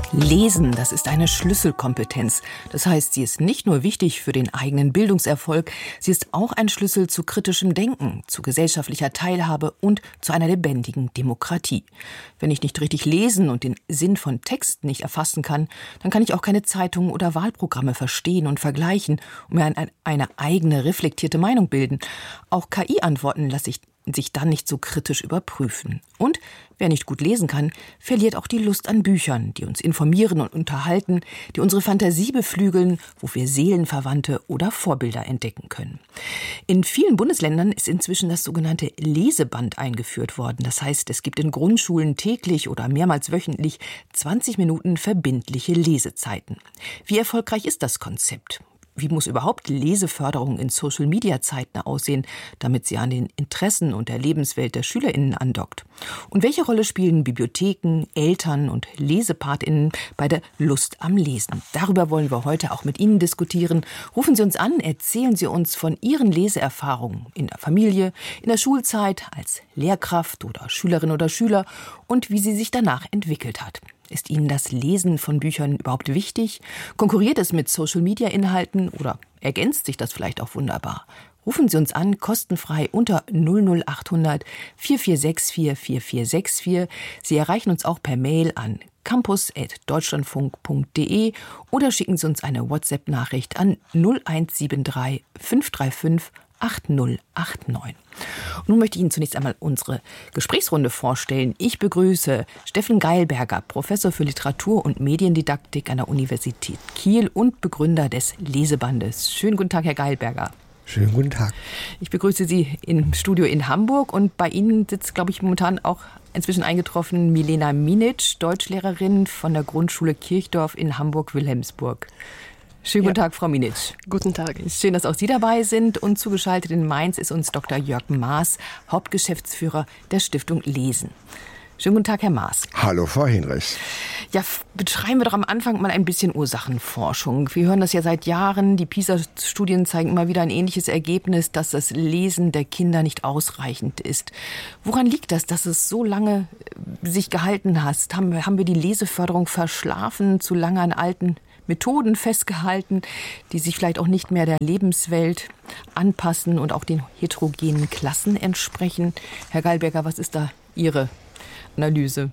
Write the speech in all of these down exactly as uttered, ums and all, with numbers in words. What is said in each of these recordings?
Lesen, das ist eine Schlüsselkompetenz. Das heißt, sie ist nicht nur wichtig für den eigenen Bildungserfolg, sie ist auch ein Schlüssel zu kritischem Denken, zu gesellschaftlicher Teilhabe und zu einer lebendigen Demokratie. Wenn ich nicht richtig lesen und den Sinn von Texten nicht erfassen kann, dann kann ich auch keine Zeitungen oder Wahlprogramme verstehen und vergleichen und mir eine eigene reflektierte Meinung bilden. Auch K I-Antworten lasse ich sich dann nicht so kritisch überprüfen. Und wer nicht gut lesen kann, verliert auch die Lust an Büchern, die uns informieren und unterhalten, die unsere Fantasie beflügeln, wo wir Seelenverwandte oder Vorbilder entdecken können. In vielen Bundesländern ist inzwischen das sogenannte Leseband eingeführt worden. Das heißt, es gibt in Grundschulen täglich oder mehrmals wöchentlich zwanzig Minuten verbindliche Lesezeiten. Wie erfolgreich ist das Konzept? Wie muss überhaupt Leseförderung in Social-Media-Zeiten aussehen, damit sie an den Interessen und der Lebenswelt der SchülerInnen andockt? Und welche Rolle spielen Bibliotheken, Eltern und LesepartInnen bei der Lust am Lesen? Darüber wollen wir heute auch mit Ihnen diskutieren. Rufen Sie uns an, erzählen Sie uns von Ihren Leseerfahrungen in der Familie, in der Schulzeit, als Lehrkraft oder Schülerin oder Schüler und wie sie sich danach entwickelt hat. Ist Ihnen das Lesen von Büchern überhaupt wichtig? Konkurriert es mit Social-Media-Inhalten oder ergänzt sich das vielleicht auch wunderbar? Rufen Sie uns an, kostenfrei unter null null acht hundert vier vier sechs vier vier vier sechs vier. Sie erreichen uns auch per Mail an campus at deutschlandfunk punkt de oder schicken Sie uns eine WhatsApp-Nachricht an null eins sieben drei fünf drei fünf acht null acht neun. Und nun möchte ich Ihnen zunächst einmal unsere Gesprächsrunde vorstellen. Ich begrüße Steffen Geilberger, Professor für Literatur- und Mediendidaktik an der Universität Kiel und Begründer des Lesebandes. Schönen guten Tag, Herr Geilberger. Schönen guten Tag. Ich begrüße Sie im Studio in Hamburg und bei Ihnen sitzt, glaube ich, momentan auch inzwischen eingetroffen Milena Minic, Deutschlehrerin von der Grundschule Kirchdorf in Hamburg-Wilhelmsburg. Schönen guten ja. Tag, Frau Minic. Guten Tag. Schön, dass auch Sie dabei sind. Und zugeschaltet in Mainz ist uns Doktor Jörg Maaß, Hauptgeschäftsführer der Stiftung Lesen. Schönen guten Tag, Herr Maaß. Hallo, Frau Hinrichs. Ja, betreiben wir doch am Anfang mal ein bisschen Ursachenforschung. Wir hören das ja seit Jahren. Die PISA-Studien zeigen immer wieder ein ähnliches Ergebnis, dass das Lesen der Kinder nicht ausreichend ist. Woran liegt das, dass es so lange sich gehalten hat? Haben wir, haben wir die Leseförderung verschlafen, zu lange an alten Methoden festgehalten, die sich vielleicht auch nicht mehr der Lebenswelt anpassen und auch den heterogenen Klassen entsprechen? Herr Geilberger, was ist da Ihre Analyse?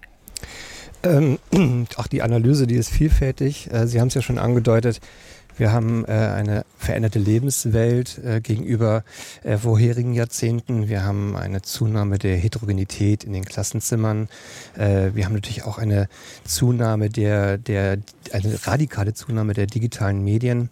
Ähm, auch die Analyse, die ist vielfältig. Äh, Sie haben es ja schon angedeutet. Wir haben äh, eine veränderte Lebenswelt äh, gegenüber äh, vorherigen Jahrzehnten. Wir haben eine Zunahme der Heterogenität in den Klassenzimmern. Äh, wir haben natürlich auch eine Zunahme der, der, eine radikale Zunahme der digitalen Medien.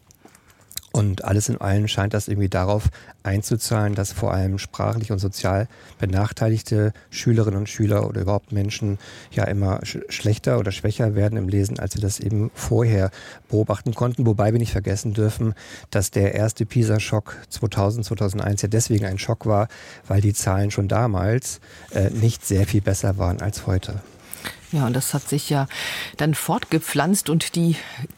Und alles in allem scheint das irgendwie darauf einzuzahlen, dass vor allem sprachlich und sozial benachteiligte Schülerinnen und Schüler oder überhaupt Menschen ja immer sch- schlechter oder schwächer werden im Lesen, als wir das eben vorher beobachten konnten. Wobei wir nicht vergessen dürfen, dass der erste PISA-Schock zweitausend, zweitausendeins ja deswegen ein Schock war, weil die Zahlen schon damals äh, nicht sehr viel besser waren als heute. Ja, und das hat sich ja dann fortgepflanzt und die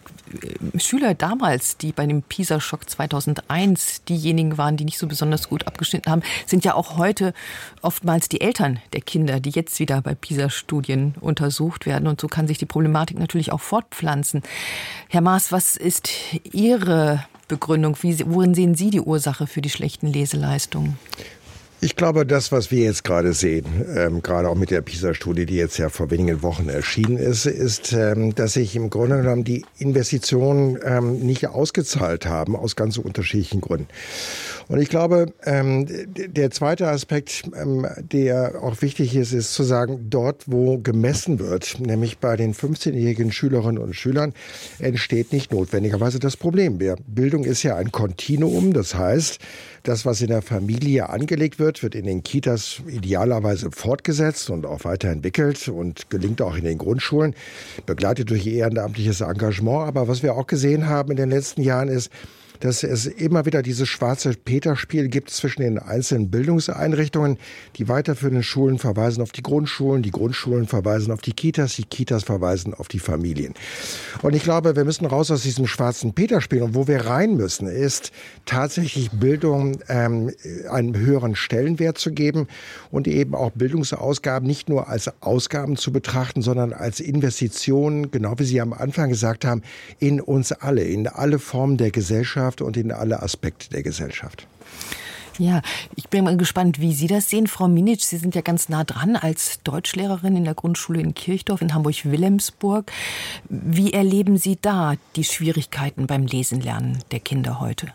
Schüler damals, die bei dem PISA-Schock zweitausendeins diejenigen waren, die nicht so besonders gut abgeschnitten haben, sind ja auch heute oftmals die Eltern der Kinder, die jetzt wieder bei PISA-Studien untersucht werden. Und so kann sich die Problematik natürlich auch fortpflanzen. Herr Maaß, was ist Ihre Begründung? Wie, worin sehen Sie die Ursache für die schlechten Leseleistungen? Ich glaube, das, was wir jetzt gerade sehen, ähm, gerade auch mit der PISA-Studie, die jetzt ja vor wenigen Wochen erschienen ist, ist, ähm, dass sich im Grunde genommen die Investitionen ähm, nicht ausgezahlt haben, aus ganz unterschiedlichen Gründen. Und ich glaube, ähm, der zweite Aspekt, ähm, der auch wichtig ist, ist zu sagen, dort, wo gemessen wird, nämlich bei den fünfzehnjährigen Schülerinnen und Schülern, entsteht nicht notwendigerweise das Problem mehr. Bildung ist ja ein Kontinuum, das heißt, das, was in der Familie angelegt wird, wird in den Kitas idealerweise fortgesetzt und auch weiterentwickelt und gelingt auch in den Grundschulen, begleitet durch ehrenamtliches Engagement. Aber was wir auch gesehen haben in den letzten Jahren ist, dass es immer wieder dieses schwarze Peter-Spiel gibt zwischen den einzelnen Bildungseinrichtungen. Die weiterführenden Schulen verweisen auf die Grundschulen, die Grundschulen verweisen auf die Kitas, die Kitas verweisen auf die Familien. Und ich glaube, wir müssen raus aus diesem schwarzen Peter-Spiel. Und wo wir rein müssen, ist tatsächlich Bildung ähm, einen höheren Stellenwert zu geben und eben auch Bildungsausgaben nicht nur als Ausgaben zu betrachten, sondern als Investitionen, genau wie Sie am Anfang gesagt haben, in uns alle, in alle Formen der Gesellschaft und in alle Aspekte der Gesellschaft. Ja, ich bin mal gespannt, wie Sie das sehen. Frau Minic, Sie sind ja ganz nah dran als Deutschlehrerin in der Grundschule in Kirchdorf in Hamburg-Wilhelmsburg. Wie erleben Sie da die Schwierigkeiten beim Lesenlernen der Kinder heute?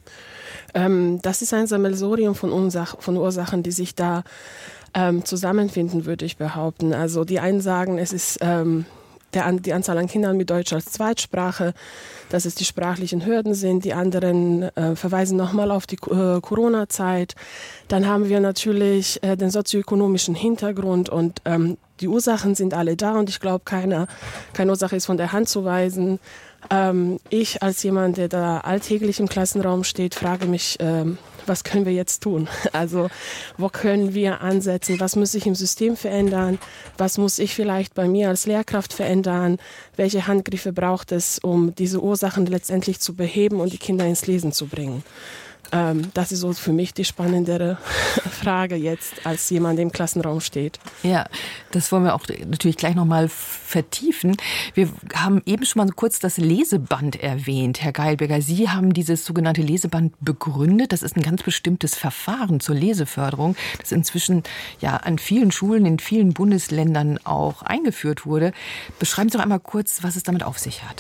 Ähm, das ist ein Sammelsurium von, Ursach- von Ursachen, die sich da ähm, zusammenfinden, würde ich behaupten. Also die einen sagen, es ist ähm, der, die Anzahl an Kindern mit Deutsch als Zweitsprache, dass es die sprachlichen Hürden sind. Die anderen äh, verweisen nochmal auf die äh, Corona-Zeit. Dann haben wir natürlich äh, den sozioökonomischen Hintergrund und ähm, die Ursachen sind alle da und ich glaube, keine, keine Ursache ist von der Hand zu weisen. Ähm, ich als jemand, der da alltäglich im Klassenraum steht, frage mich, ähm, was können wir jetzt tun? Also wo können wir ansetzen? Was muss sich im System verändern? Was muss ich vielleicht bei mir als Lehrkraft verändern? Welche Handgriffe braucht es, um diese Ursachen letztendlich zu beheben und die Kinder ins Lesen zu bringen? Ähm, das ist so für mich die spannendere Frage jetzt, als jemand, der im Klassenraum steht. Ja, das wollen wir auch natürlich gleich nochmal vertiefen. Wir haben eben schon mal kurz das Leseband erwähnt. Herr Geilberger, Sie haben dieses sogenannte Leseband begründet. Das ist ein ganz bestimmtes Verfahren zur Leseförderung, das inzwischen ja an vielen Schulen in vielen Bundesländern auch eingeführt wurde. Beschreiben Sie doch einmal kurz, was es damit auf sich hat.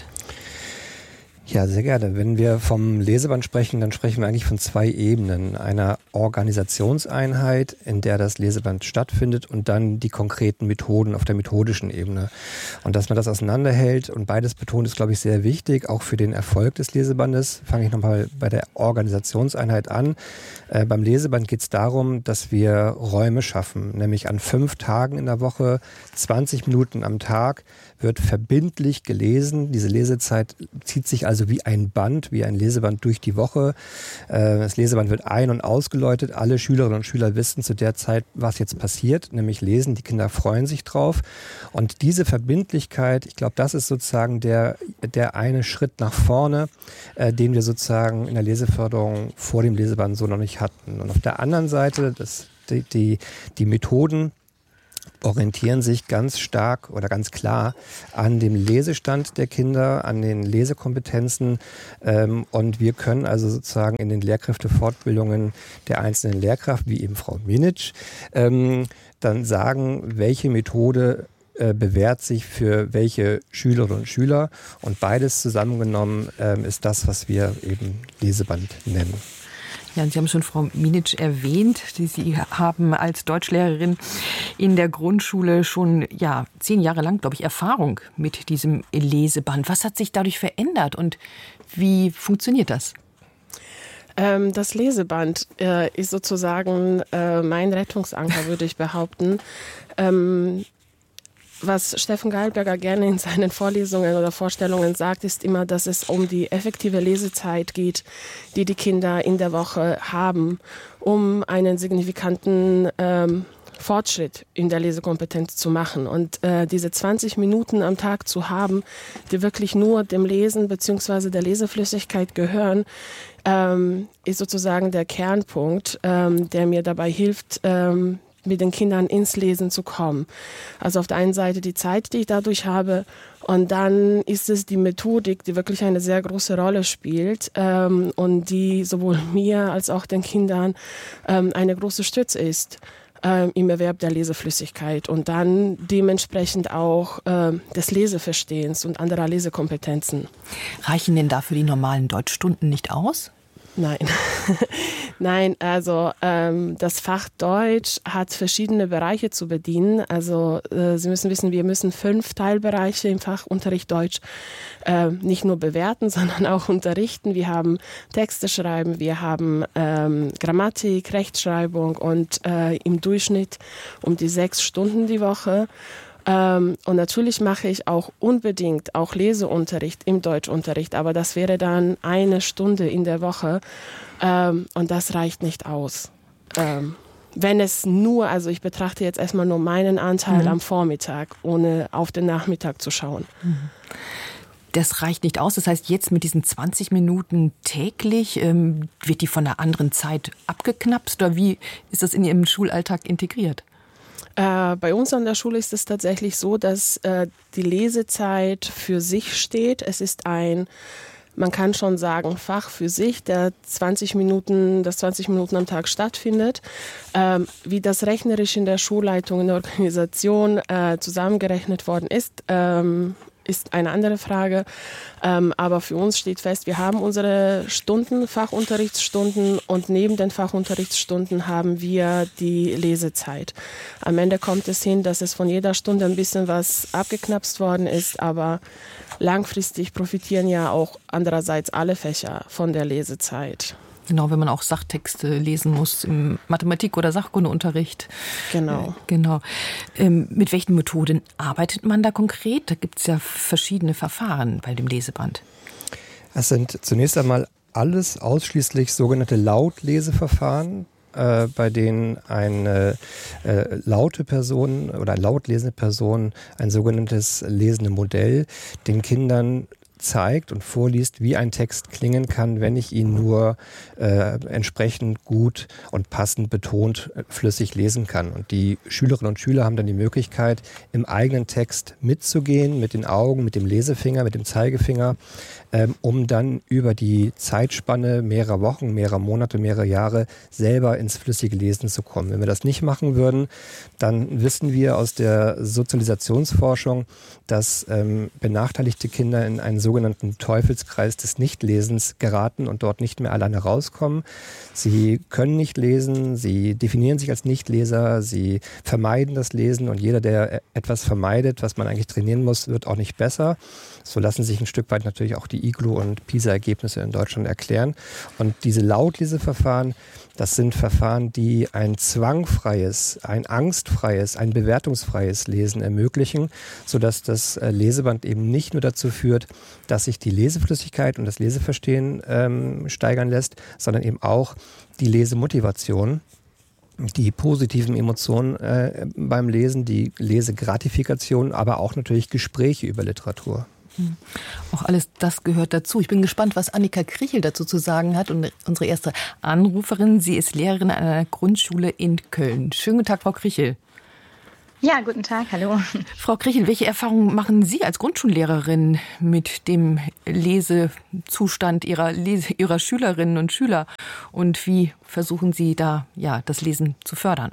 Ja, sehr gerne. Wenn wir vom Leseband sprechen, dann sprechen wir eigentlich von zwei Ebenen. Einer Organisationseinheit, in der das Leseband stattfindet und dann die konkreten Methoden auf der methodischen Ebene. Und dass man das auseinanderhält und beides betont, ist, glaube ich, sehr wichtig, auch für den Erfolg des Lesebandes. Fange ich nochmal bei der Organisationseinheit an. Äh, beim Leseband geht es darum, dass wir Räume schaffen, nämlich an fünf Tagen in der Woche, zwanzig Minuten am Tag, wird verbindlich gelesen. Diese Lesezeit zieht sich also wie ein Band, wie ein Leseband durch die Woche. Das Leseband wird ein- und ausgeläutet. Alle Schülerinnen und Schüler wissen zu der Zeit, was jetzt passiert, nämlich lesen. Die Kinder freuen sich drauf. Und diese Verbindlichkeit, ich glaube, das ist sozusagen der, der eine Schritt nach vorne, äh, den wir sozusagen in der Leseförderung vor dem Leseband so noch nicht hatten. Und auf der anderen Seite, das, die, die, die Methoden orientieren sich ganz stark oder ganz klar an dem Lesestand der Kinder, an den Lesekompetenzen. Ähm, und wir können also sozusagen in den Lehrkräftefortbildungen der einzelnen Lehrkraft, wie eben Frau Minic, ähm, dann sagen, welche Methode äh, bewährt sich für welche Schülerinnen und Schüler. Und beides zusammengenommen ähm, ist das, was wir eben Leseband nennen. Ja, Sie haben schon Frau Minic erwähnt. Sie haben als Deutschlehrerin in der Grundschule schon ja, zehn Jahre lang, glaube ich, Erfahrung mit diesem Leseband. Was hat sich dadurch verändert und wie funktioniert das? Ähm, das Leseband äh, ist sozusagen äh, mein Rettungsanker, würde ich behaupten. Ähm, Was Steffen Geilberger gerne in seinen Vorlesungen oder Vorstellungen sagt, ist immer, dass es um die effektive Lesezeit geht, die die Kinder in der Woche haben, um einen signifikanten ähm, Fortschritt in der Lesekompetenz zu machen. Und äh, diese zwanzig Minuten am Tag zu haben, die wirklich nur dem Lesen bzw. der Leseflüssigkeit gehören, ähm, ist sozusagen der Kernpunkt, ähm, der mir dabei hilft, ähm, mit den Kindern ins Lesen zu kommen. Also auf der einen Seite die Zeit, die ich dadurch habe, und dann ist es die Methodik, die wirklich eine sehr große Rolle spielt ähm, und die sowohl mir als auch den Kindern ähm, eine große Stütze ist ähm, im Erwerb der Leseflüssigkeit und dann dementsprechend auch ähm, des Leseverstehens und anderer Lesekompetenzen. Reichen denn dafür die normalen Deutschstunden nicht aus? Nein, nein, also ähm, das Fach Deutsch hat verschiedene Bereiche zu bedienen. Also äh, Sie müssen wissen, wir müssen fünf Teilbereiche im Fachunterricht Deutsch äh, nicht nur bewerten, sondern auch unterrichten. Wir haben Texte schreiben, wir haben ähm, Grammatik, Rechtschreibung und äh, im Durchschnitt um die sechs Stunden die Woche. Ähm, und natürlich mache ich auch unbedingt auch Leseunterricht im Deutschunterricht, aber das wäre dann eine Stunde in der Woche ähm, und das reicht nicht aus. Ähm, wenn es nur, also ich betrachte jetzt erstmal nur meinen Anteil mhm. am Vormittag, ohne auf den Nachmittag zu schauen. Mhm. Das reicht nicht aus. Das heißt, jetzt mit diesen zwanzig Minuten täglich, ähm, wird die von der anderen Zeit abgeknapst? Oder wie ist das in Ihrem Schulalltag integriert? Äh, bei uns an der Schule ist es tatsächlich so, dass äh, die Lesezeit für sich steht. Es ist ein, man kann schon sagen, Fach für sich, der zwanzig Minuten, das zwanzig Minuten am Tag stattfindet. Ähm, wie das rechnerisch in der Schulleitung, in der Organisation äh, zusammengerechnet worden ist, ähm, ist eine andere Frage. Ähm, aber für uns steht fest, wir haben unsere Stunden, Fachunterrichtsstunden und neben den Fachunterrichtsstunden haben wir die Lesezeit. Am Ende kommt es hin, dass es von jeder Stunde ein bisschen was abgeknapst worden ist, aber langfristig profitieren ja auch andererseits alle Fächer von der Lesezeit. Genau, wenn man auch Sachtexte lesen muss im Mathematik- oder Sachkundeunterricht. Genau. Äh, genau. Ähm, mit welchen Methoden arbeitet man da konkret? Da gibt es ja verschiedene Verfahren bei dem Leseband. Es sind zunächst einmal alles ausschließlich sogenannte Lautleseverfahren, äh, bei denen eine äh, laute Person oder eine lautlesende Person ein sogenanntes lesende Modell den Kindern zeigt und vorliest, wie ein Text klingen kann, wenn ich ihn nur äh, entsprechend gut und passend betont äh, flüssig lesen kann. Und die Schülerinnen und Schüler haben dann die Möglichkeit, im eigenen Text mitzugehen, mit den Augen, mit dem Lesefinger, mit dem Zeigefinger, ähm, um dann über die Zeitspanne mehrerer Wochen, mehrerer Monate, mehrerer Jahre selber ins flüssige Lesen zu kommen. Wenn wir das nicht machen würden, dann wissen wir aus der Sozialisationsforschung, dass ähm, benachteiligte Kinder in einen sogenannten Teufelskreis des Nichtlesens geraten und dort nicht mehr alleine rauskommen. Sie können nicht lesen, sie definieren sich als Nichtleser, sie vermeiden das Lesen und jeder, der etwas vermeidet, was man eigentlich trainieren muss, wird auch nicht besser. So lassen sich ein Stück weit natürlich auch die I G L U- und PISA-Ergebnisse in Deutschland erklären. Und diese Lautleseverfahren, das sind Verfahren, die ein zwangfreies, ein angstfreies, ein bewertungsfreies Lesen ermöglichen, sodass das Leseband eben nicht nur dazu führt, dass sich die Leseflüssigkeit und das Leseverstehen ähm, steigern lässt, sondern eben auch die Lesemotivation, die positiven Emotionen äh, beim Lesen, die Lesegratifikation, aber auch natürlich Gespräche über Literatur. Auch alles das gehört dazu. Ich bin gespannt, was Annika Krichel dazu zu sagen hat. Und unsere erste Anruferin, sie ist Lehrerin an einer Grundschule in Köln. Schönen guten Tag, Frau Krichel. Ja, guten Tag, hallo. Frau Krichel, welche Erfahrungen machen Sie als Grundschullehrerin mit dem Lesezustand Ihrer, Lese, Ihrer Schülerinnen und Schüler? Und wie versuchen Sie da ja, das Lesen zu fördern?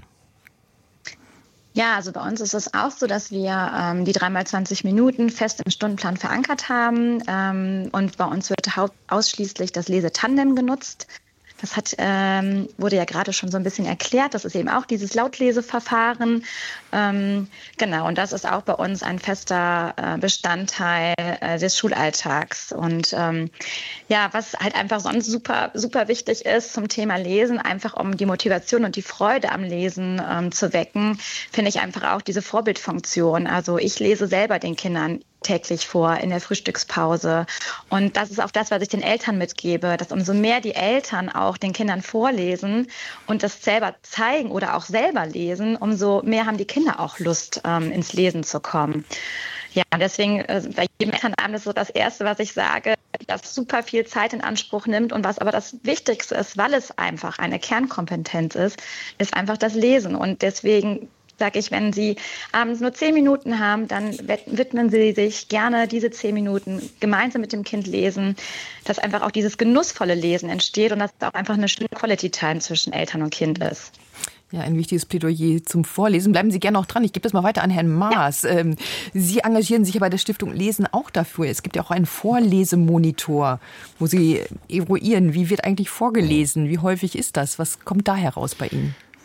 Ja, also bei uns ist es auch so, dass wir ähm, die drei mal zwanzig Minuten fest im Stundenplan verankert haben. Ähm, und bei uns wird hau- ausschließlich das Lesetandem genutzt. Das hat, ähm, wurde ja gerade schon so ein bisschen erklärt. Das ist eben auch dieses Lautleseverfahren. Ähm, genau, und das ist auch bei uns ein fester äh, Bestandteil äh, des Schulalltags. Und ähm, ja, was halt einfach sonst super, super wichtig ist zum Thema Lesen, einfach um die Motivation und die Freude am Lesen ähm, zu wecken, finde ich einfach auch diese Vorbildfunktion. Also ich lese selber den Kindern täglich vor in der Frühstückspause. Und das ist auch das, was ich den Eltern mitgebe, dass umso mehr die Eltern auch den Kindern vorlesen und das selber zeigen oder auch selber lesen, umso mehr haben die Kinder auch Lust, ähm, ins Lesen zu kommen. Ja, deswegen äh, bei jedem Elternabend ist so das Erste, was ich sage, das super viel Zeit in Anspruch nimmt und was aber das Wichtigste ist, weil es einfach eine Kernkompetenz ist, ist einfach das Lesen. Und deswegen sage ich, wenn Sie abends nur zehn Minuten haben, dann widmen Sie sich gerne diese zehn Minuten gemeinsam mit dem Kind lesen, dass einfach auch dieses genussvolle Lesen entsteht und dass es auch einfach eine schöne Quality Time zwischen Eltern und Kind ist. Ja, ein wichtiges Plädoyer zum Vorlesen. Bleiben Sie gerne noch dran. Ich gebe das mal weiter an Herrn Maas. Ja. Ähm, Sie engagieren sich ja bei der Stiftung Lesen auch dafür. Es gibt ja auch einen Vorlesemonitor, wo Sie eruieren, wie wird eigentlich vorgelesen? Wie häufig ist das? Was kommt da heraus bei Ihnen?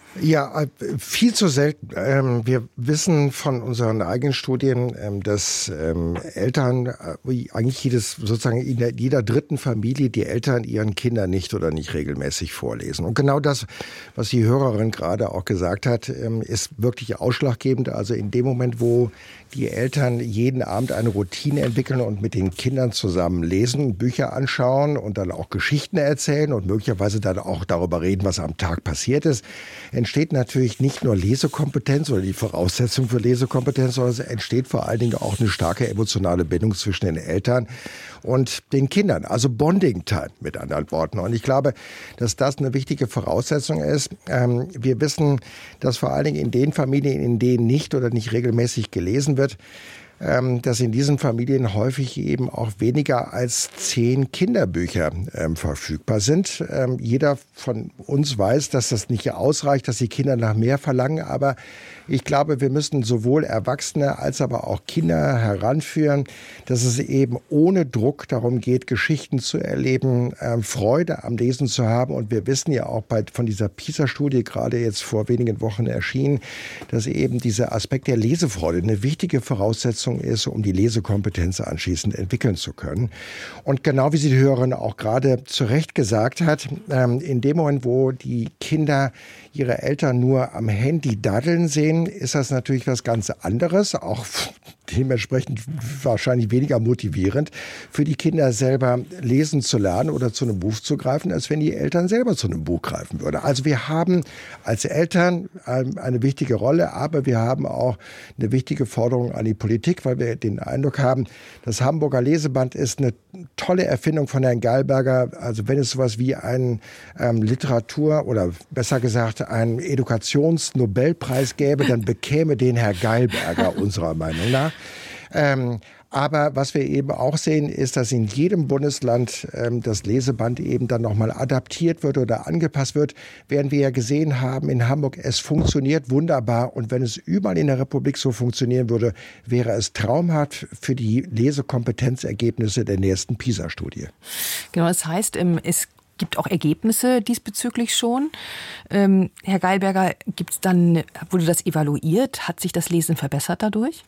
Ja, viel zu selten. Ähm, wir wissen von unseren eigenen Studien, ähm, dass ähm, Eltern, äh, eigentlich jedes, sozusagen in der, jeder dritten Familie, die Eltern ihren Kindern nicht oder nicht regelmäßig vorlesen. Und genau das, was die Hörerin gerade auch gesagt hat, ähm, ist wirklich ausschlaggebend. Also in dem Moment, wo die Eltern jeden Abend eine Routine entwickeln und mit den Kindern zusammen lesen, Bücher anschauen und dann auch Geschichten erzählen und möglicherweise dann auch darüber reden, was am Tag passiert ist, entsteht natürlich nicht nur Lesekompetenz oder die Voraussetzung für Lesekompetenz, sondern es entsteht vor allen Dingen auch eine starke emotionale Bindung zwischen den Eltern und den Kindern, also Bonding-Time mit anderen Worten. Und ich glaube, dass das eine wichtige Voraussetzung ist. Ähm, wir wissen, dass vor allen Dingen in den Familien, in denen nicht oder nicht regelmäßig gelesen wird, ähm, dass in diesen Familien häufig eben auch weniger als zehn Kinderbücher ähm, verfügbar sind. Ähm, jeder von uns weiß, dass das nicht ausreicht, dass die Kinder nach mehr verlangen, aber ich glaube, wir müssen sowohl Erwachsene als aber auch Kinder heranführen, dass es eben ohne Druck darum geht, Geschichten zu erleben, äh, Freude am Lesen zu haben. Und wir wissen ja auch bei, von dieser PISA-Studie, gerade jetzt vor wenigen Wochen erschienen, dass eben dieser Aspekt der Lesefreude eine wichtige Voraussetzung ist, um die Lesekompetenz anschließend entwickeln zu können. Und genau wie sie die Hörerin auch gerade zu Recht gesagt hat, ähm, in dem Moment, wo die Kinder ihre Eltern nur am Handy daddeln sehen, ist das natürlich was ganz anderes, auch dementsprechend wahrscheinlich weniger motivierend für die Kinder selber lesen zu lernen oder zu einem Buch zu greifen, als wenn die Eltern selber zu einem Buch greifen würden. Also wir haben als Eltern eine wichtige Rolle, aber wir haben auch eine wichtige Forderung an die Politik, weil wir den Eindruck haben, das Hamburger Leseband ist eine tolle Erfindung von Herrn Geilberger. Also wenn es sowas wie einen ähm, Literatur- oder besser gesagt einen Edukationsnobelpreis gäbe, dann bekäme den Herr Geilberger unserer Meinung nach. Ähm, aber was wir eben auch sehen, ist, dass in jedem Bundesland ähm, das Leseband eben dann nochmal adaptiert wird oder angepasst wird. Während wir ja gesehen haben, in Hamburg, es funktioniert wunderbar. Und wenn es überall in der Republik so funktionieren würde, wäre es traumhaft für die Lesekompetenzergebnisse der nächsten PISA-Studie. Genau, das heißt, es gibt auch Ergebnisse diesbezüglich schon. Ähm, Herr Geilberger, gibt's dann, wurde das evaluiert? Hat sich das Lesen verbessert dadurch?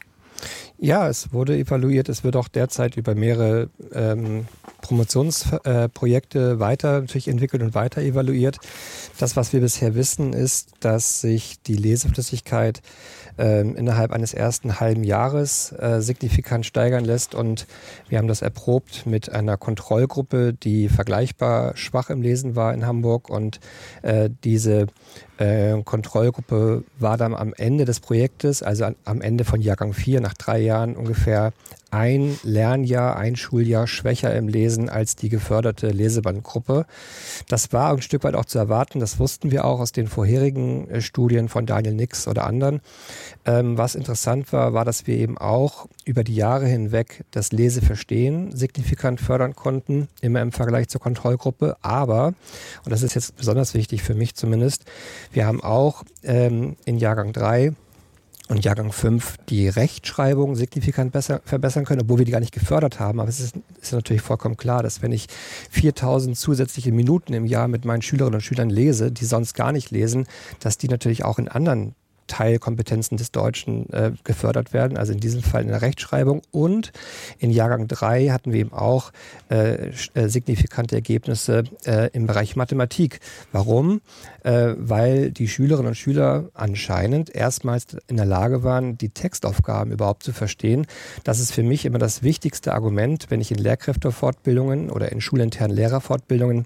Ja, es wurde evaluiert. Es wird auch derzeit über mehrere ähm, Promotionsprojekte äh, weiter natürlich entwickelt und weiter evaluiert. Das, was wir bisher wissen, ist, dass sich die Leseflüssigkeit äh, innerhalb eines ersten halben Jahres äh, signifikant steigern lässt. Und wir haben das erprobt mit einer Kontrollgruppe, die vergleichbar schwach im Lesen war in Hamburg. Und äh, diese äh, Kontrollgruppe war dann am Ende des Projektes, also an, am Ende von Jahrgang vier, nach drei Jahren ungefähr ein Lernjahr, ein Schuljahr schwächer im Lesen als die geförderte Lesebandgruppe. Das war ein Stück weit auch zu erwarten. Das wussten wir auch aus den vorherigen äh, Studien von Daniel Nix oder anderen. Ähm, was interessant war, war, dass wir eben auch über die Jahre hinweg das Leseverstehen signifikant fördern konnten, immer im Vergleich zur Kontrollgruppe. Aber, und das ist jetzt besonders wichtig für mich zumindest, wir haben auch ähm, in Jahrgang drei und Jahrgang fünf die Rechtschreibung signifikant besser, verbessern können, obwohl wir die gar nicht gefördert haben. Aber es ist, ist natürlich vollkommen klar, dass wenn ich viertausend zusätzliche Minuten im Jahr mit meinen Schülerinnen und Schülern lese, die sonst gar nicht lesen, dass die natürlich auch in anderen Teilkompetenzen des Deutschen äh, gefördert werden, also in diesem Fall in der Rechtschreibung. Und in Jahrgang drei hatten wir eben auch äh, äh, signifikante Ergebnisse äh, im Bereich Mathematik. Warum? Äh, weil die Schülerinnen und Schüler anscheinend erstmals in der Lage waren, die Textaufgaben überhaupt zu verstehen. Das ist für mich immer das wichtigste Argument, wenn ich in Lehrkräftefortbildungen oder in schulinternen Lehrerfortbildungen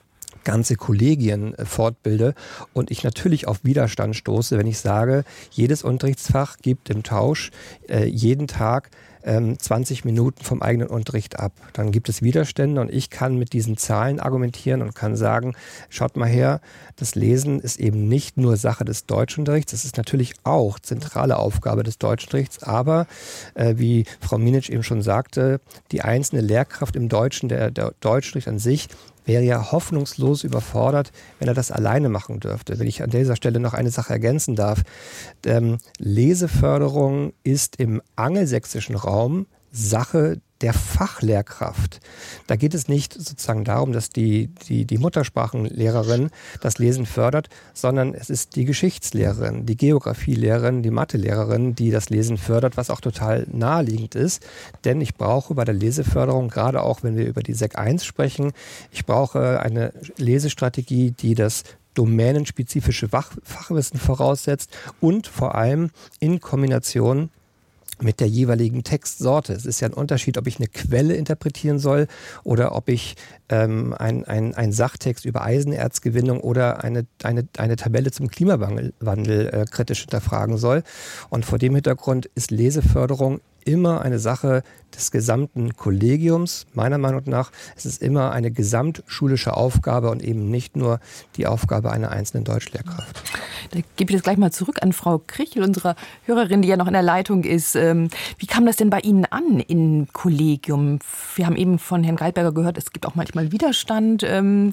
ganze Kollegien fortbilde und ich natürlich auf Widerstand stoße, wenn ich sage, jedes Unterrichtsfach gibt im Tausch äh, jeden Tag ähm, zwanzig Minuten vom eigenen Unterricht ab. Dann gibt es Widerstände und ich kann mit diesen Zahlen argumentieren und kann sagen, schaut mal her, das Lesen ist eben nicht nur Sache des Deutschunterrichts, es ist natürlich auch zentrale Aufgabe des Deutschunterrichts, aber äh, wie Frau Minic eben schon sagte, die einzelne Lehrkraft im Deutschen, der, der Deutschunterricht an sich, wäre ja hoffnungslos überfordert, wenn er das alleine machen dürfte. Wenn ich an dieser Stelle noch eine Sache ergänzen darf. Ähm, Leseförderung ist im angelsächsischen Raum Sache der Fachlehrkraft. Da geht es nicht sozusagen darum, dass die, die, die Muttersprachenlehrerin das Lesen fördert, sondern es ist die Geschichtslehrerin, die Geografielehrerin, die Mathelehrerin, die das Lesen fördert, was auch total naheliegend ist. Denn ich brauche bei der Leseförderung, gerade auch wenn wir über die S E C eins sprechen, ich brauche eine Lesestrategie, die das domänenspezifische Fachwissen voraussetzt und vor allem in Kombination mit der jeweiligen Textsorte. Es ist ja ein Unterschied, ob ich eine Quelle interpretieren soll oder ob ich ähm, ein, ein, ein Sachtext über Eisenerzgewinnung oder eine, eine, eine Tabelle zum Klimawandel Wandel, äh, kritisch hinterfragen soll. Und vor dem Hintergrund ist Leseförderung immer eine Sache des gesamten Kollegiums. Meiner Meinung nach ist es immer eine gesamtschulische Aufgabe und eben nicht nur die Aufgabe einer einzelnen Deutschlehrkraft. Da gebe ich das gleich mal zurück an Frau Krichel, unsere Hörerin, die ja noch in der Leitung ist. Wie kam das denn bei Ihnen an im Kollegium? Wir haben eben von Herrn Geilberger gehört, es gibt auch manchmal Widerstand. Ähm,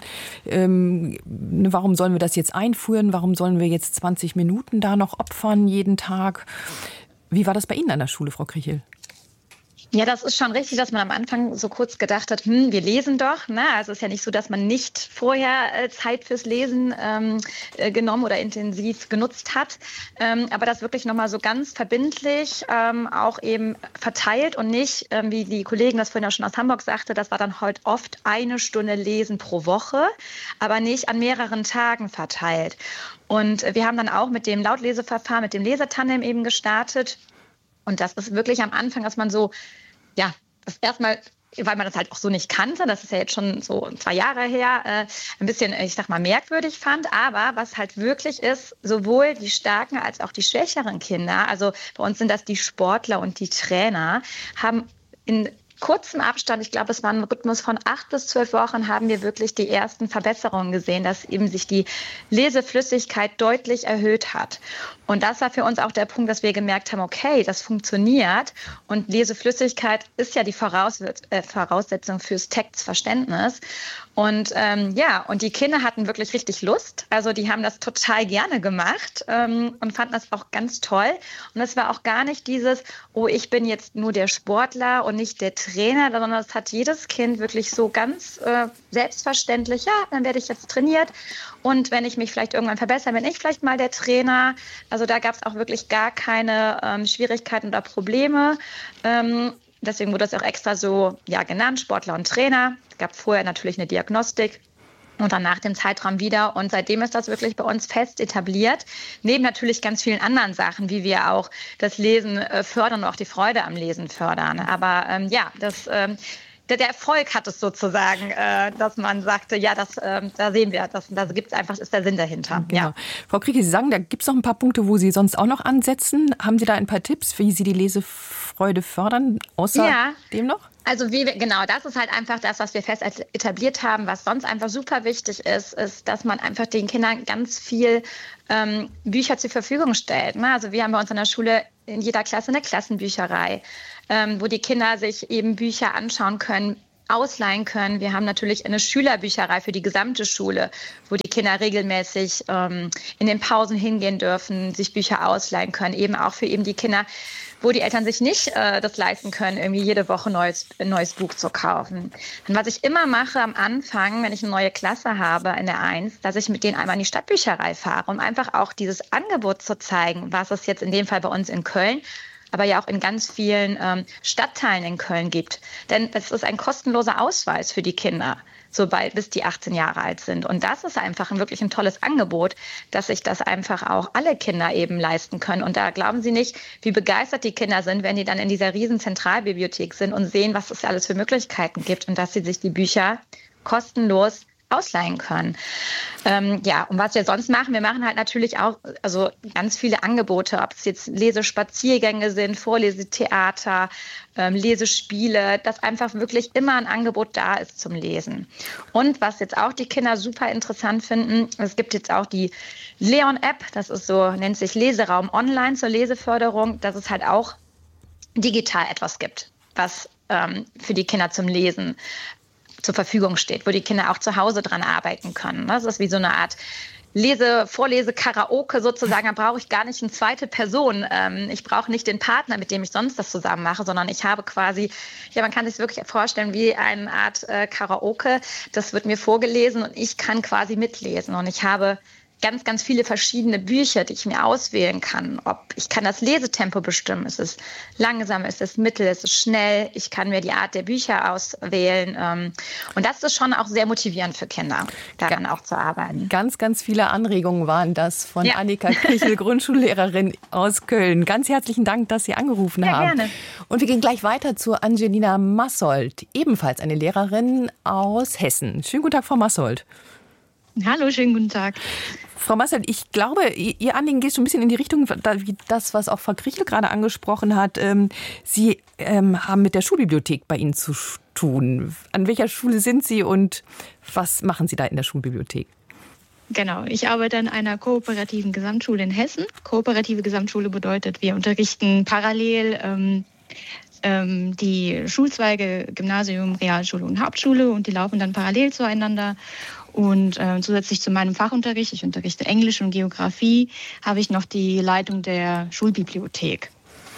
ähm, warum sollen wir das jetzt einführen? Warum sollen wir jetzt zwanzig Minuten da noch opfern jeden Tag? Wie war das bei Ihnen an der Schule, Frau Krichel? Ja, das ist schon richtig, dass man am Anfang so kurz gedacht hat, hm, wir lesen doch. Ne? Also es ist ja nicht so, dass man nicht vorher äh, Zeit fürs Lesen ähm, äh, genommen oder intensiv genutzt hat. Ähm, aber das wirklich nochmal so ganz verbindlich ähm, auch eben verteilt und nicht, ähm, wie die Kollegin das vorhin auch schon aus Hamburg sagte, das war dann heute oft eine Stunde Lesen pro Woche, aber nicht an mehreren Tagen verteilt. Und wir haben dann auch mit dem Lautleseverfahren, mit dem Lesetandem eben gestartet. Und das ist wirklich am Anfang, dass man so, ja, das erstmal, weil man das halt auch so nicht kannte, das ist ja jetzt schon so zwei Jahre her, äh, ein bisschen, ich sag mal, merkwürdig fand. Aber was halt wirklich ist, sowohl die starken als auch die schwächeren Kinder, also bei uns sind das die Sportler und die Trainer, haben in kurzem Abstand, ich glaube, es war ein Rhythmus von acht bis zwölf Wochen, haben wir wirklich die ersten Verbesserungen gesehen, dass eben sich die Leseflüssigkeit deutlich erhöht hat. Und das war für uns auch der Punkt, dass wir gemerkt haben, okay, das funktioniert. Und Leseflüssigkeit ist ja die Voraus- äh, Voraussetzung fürs Textverständnis. Und ähm, ja, und die Kinder hatten wirklich richtig Lust. Also die haben das total gerne gemacht ähm, und fanden das auch ganz toll. Und es war auch gar nicht dieses, oh, ich bin jetzt nur der Sportler und nicht der Trainer, sondern das hat jedes Kind wirklich so ganz äh, selbstverständlich, ja, dann werde ich jetzt trainiert. Und wenn ich mich vielleicht irgendwann verbessere, bin ich vielleicht mal der Trainer. Also da gab es auch wirklich gar keine ähm, Schwierigkeiten oder Probleme. Ähm, Deswegen wurde das auch extra so ja, genannt, Sportler und Trainer. Es gab vorher natürlich eine Diagnostik und dann nach dem Zeitraum wieder. Und seitdem ist das wirklich bei uns fest etabliert. Neben natürlich ganz vielen anderen Sachen, wie wir auch das Lesen äh, fördern und auch die Freude am Lesen fördern. Aber ähm, ja, das... Ähm, Der, der Erfolg hat es sozusagen, äh, dass man sagte, ja, das, äh, da sehen wir, das, da gibt es einfach, ist der Sinn dahinter. Genau. Ja. Frau Kriechel, Sie sagen, da gibt es noch ein paar Punkte, wo Sie sonst auch noch ansetzen. Haben Sie da ein paar Tipps, wie Sie die Lesefreude fördern, außer ja. dem noch? Also wie wir, genau, das ist halt einfach das, was wir fest etabliert haben. Was sonst einfach super wichtig ist, ist, dass man einfach den Kindern ganz viel ähm, Bücher zur Verfügung stellt. Ne? Also wir haben bei uns an der Schule in jeder Klasse eine Klassenbücherei, ähm, wo die Kinder sich eben Bücher anschauen können, ausleihen können. Wir haben natürlich eine Schülerbücherei für die gesamte Schule, wo die Kinder regelmäßig ähm, in den Pausen hingehen dürfen, sich Bücher ausleihen können, eben auch für eben die Kinder, wo die Eltern sich nicht äh, das leisten können, irgendwie jede Woche neues, ein neues Buch zu kaufen. Und was ich immer mache am Anfang, wenn ich eine neue Klasse habe in der eins, dass ich mit denen einmal in die Stadtbücherei fahre, um einfach auch dieses Angebot zu zeigen, was es jetzt in dem Fall bei uns in Köln, aber ja auch in ganz vielen ähm, Stadtteilen in Köln gibt. Denn es ist ein kostenloser Ausweis für die Kinder, sobald bis die achtzehn Jahre alt sind. Und das ist einfach ein, wirklich ein tolles Angebot, dass sich das einfach auch alle Kinder eben leisten können. Und da glauben Sie nicht, wie begeistert die Kinder sind, wenn die dann in dieser riesen Zentralbibliothek sind und sehen, was es alles für Möglichkeiten gibt und dass sie sich die Bücher kostenlos ausleihen können. Ähm, ja, und was wir sonst machen, wir machen halt natürlich auch also ganz viele Angebote, ob es jetzt Lesespaziergänge sind, Vorlesetheater, ähm, Lesespiele, dass einfach wirklich immer ein Angebot da ist zum Lesen. Und was jetzt auch die Kinder super interessant finden, es gibt jetzt auch die Leon-App, das ist so, nennt sich Leseraum online zur Leseförderung, dass es halt auch digital etwas gibt, was ähm, für die Kinder zum Lesen zur Verfügung steht, wo die Kinder auch zu Hause dran arbeiten können. Das ist wie so eine Art Lese, Vorlese, Karaoke sozusagen, da brauche ich gar nicht eine zweite Person. Ähm, ich brauche nicht den Partner, mit dem ich sonst das zusammen mache, sondern ich habe quasi, ja, man kann sich wirklich vorstellen wie eine Art äh, Karaoke. Das wird mir vorgelesen und ich kann quasi mitlesen. Und ich habe ganz, ganz viele verschiedene Bücher, die ich mir auswählen kann. Ob ich kann das Lesetempo bestimmen. Ist es langsam, ist es mittel, ist es schnell? Ich kann mir die Art der Bücher auswählen. Ähm, und das ist schon auch sehr motivierend für Kinder, daran auch zu arbeiten. Ganz, ganz viele Anregungen waren das von Ja. Annika Krichel, Grundschullehrerin aus Köln. Ganz herzlichen Dank, dass Sie angerufen Ja, haben. gerne. Und wir gehen gleich weiter zu Angelina Massold, ebenfalls eine Lehrerin aus Hessen. Schönen guten Tag, Frau Massold. Hallo, schönen guten Tag. Frau Massold, ich glaube, Ihr Anliegen geht schon ein bisschen in die Richtung, wie das, was auch Frau Krichel gerade angesprochen hat. Sie haben mit der Schulbibliothek bei Ihnen zu tun. An welcher Schule sind Sie und was machen Sie da in der Schulbibliothek? Genau, ich arbeite an einer kooperativen Gesamtschule in Hessen. Kooperative Gesamtschule bedeutet, wir unterrichten parallel ähm, ähm, die Schulzweige Gymnasium, Realschule und Hauptschule und die laufen dann parallel zueinander. Und äh, zusätzlich zu meinem Fachunterricht, ich unterrichte Englisch und Geografie, habe ich noch die Leitung der Schulbibliothek.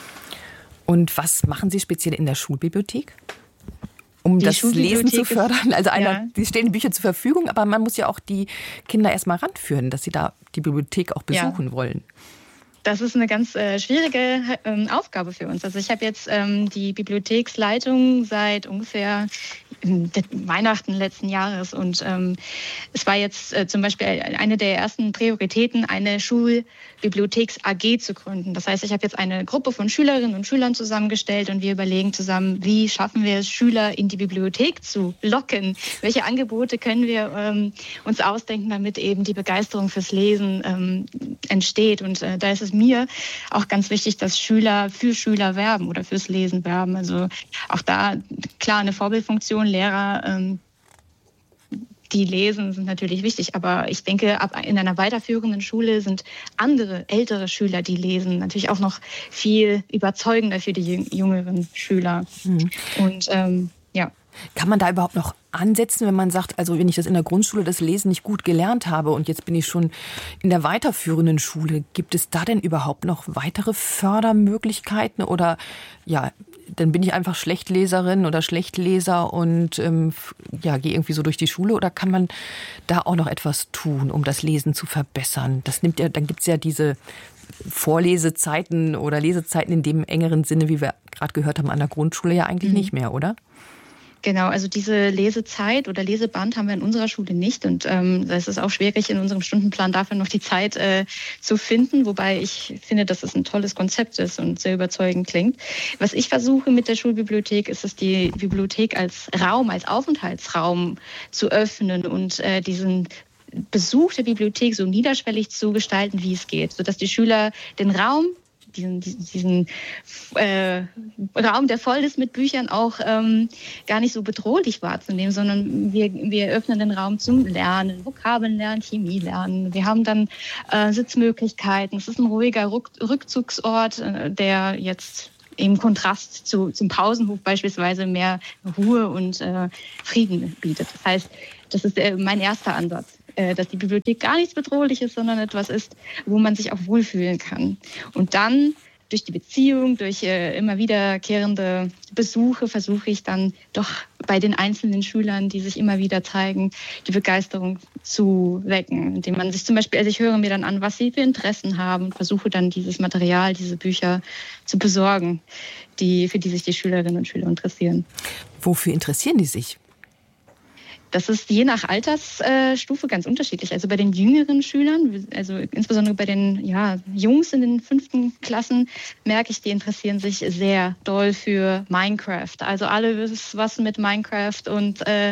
Und was machen Sie speziell in der Schulbibliothek? Um Die das Lesen zu Schulbibliothek fördern? Also einer, ja. die stellen die Bücher zur Verfügung, aber man muss ja auch die Kinder erstmal ranführen, dass sie da die Bibliothek auch besuchen Ja. wollen. Das ist eine ganz äh, schwierige ähm, Aufgabe für uns. Also ich habe jetzt ähm, die Bibliotheksleitung seit ungefähr ähm, Weihnachten letzten Jahres und ähm, es war jetzt äh, zum Beispiel eine der ersten Prioritäten, eine Schulbibliotheks-A G zu gründen. Das heißt, ich habe jetzt eine Gruppe von Schülerinnen und Schülern zusammengestellt und wir überlegen zusammen, wie schaffen wir es, Schüler in die Bibliothek zu locken? Welche Angebote können wir ähm, uns ausdenken, damit eben die Begeisterung fürs Lesen ähm, entsteht? Und äh, da ist es mir auch ganz wichtig, dass Schüler für Schüler werben oder fürs Lesen werben. Also auch da klar eine Vorbildfunktion, Lehrer, ähm, die lesen, sind natürlich wichtig. Aber ich denke, ab in einer weiterführenden Schule sind andere, ältere Schüler, die lesen, natürlich auch noch viel überzeugender für die jüngeren Schüler. Mhm. Und ähm, ja. Kann man da überhaupt noch ansetzen, wenn man sagt, also wenn ich das in der Grundschule das Lesen nicht gut gelernt habe und jetzt bin ich schon in der weiterführenden Schule, gibt es da denn überhaupt noch weitere Fördermöglichkeiten oder ja, dann bin ich einfach Schlechtleserin oder Schlechtleser und ähm, ja, gehe irgendwie so durch die Schule oder kann man da auch noch etwas tun, um das Lesen zu verbessern? Das nimmt ja, dann gibt es ja diese Vorlesezeiten oder Lesezeiten in dem engeren Sinne, wie wir gerade gehört haben, an der Grundschule ja eigentlich mhm. nicht mehr, oder? Genau, also diese Lesezeit oder Leseband haben wir in unserer Schule nicht und ähm, es ist auch schwierig, in unserem Stundenplan dafür noch die Zeit äh, zu finden, wobei ich finde, dass es ein tolles Konzept ist und sehr überzeugend klingt. Was ich versuche mit der Schulbibliothek, ist es, die Bibliothek als Raum, als Aufenthaltsraum zu öffnen und äh, diesen Besuch der Bibliothek so niederschwellig zu gestalten, wie es geht, sodass die Schüler den Raum diesen, diesen äh, Raum, der voll ist mit Büchern, auch ähm, gar nicht so bedrohlich wahrzunehmen, sondern wir, wir öffnen den Raum zum Lernen, Vokabeln lernen, Chemie lernen. Wir haben dann äh, Sitzmöglichkeiten. Es ist ein ruhiger Ruck, Rückzugsort, äh, der jetzt im Kontrast zu, zum Pausenhof beispielsweise mehr Ruhe und äh, Frieden bietet. Das heißt, das ist äh, mein erster Ansatz, äh, dass die Bibliothek gar nichts Bedrohliches, sondern etwas ist, wo man sich auch wohlfühlen kann. Und dann durch die Beziehung, durch äh, immer wiederkehrende Besuche versuche ich dann doch bei den einzelnen Schülern, die sich immer wieder zeigen, die Begeisterung zu wecken. Indem man sich zum Beispiel, also ich höre mir dann an, was sie für Interessen haben und versuche dann dieses Material, diese Bücher zu besorgen, die, für die sich die Schülerinnen und Schüler interessieren. Wofür interessieren die sich? Das ist je nach Altersstufe ganz unterschiedlich. Also bei den jüngeren Schülern, also insbesondere bei den ja, Jungs in den fünften Klassen, merke ich, die interessieren sich sehr doll für Minecraft. Also alles, was mit Minecraft und äh,